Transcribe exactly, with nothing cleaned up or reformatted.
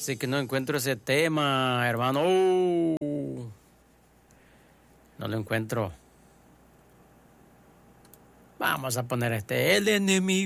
Así que no encuentro ese tema, hermano. Uh, no lo encuentro. Vamos a poner este, el enemigo.